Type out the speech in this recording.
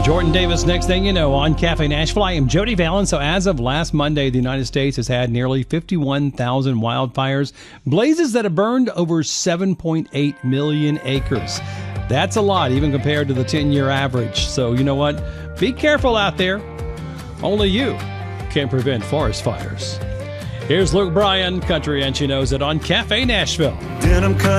Jordan Davis, next thing you know, on Cafe Nashville. I am Jody Vallon. So as of last Monday, the United States has had nearly 51,000 wildfires, blazes that have burned over 7.8 million acres. That's a lot, even compared to the 10-year average. So you know what? Be careful out there. Only you can prevent forest fires. Here's Luke Bryan, Country and She Knows It on Cafe Nashville. Denim cut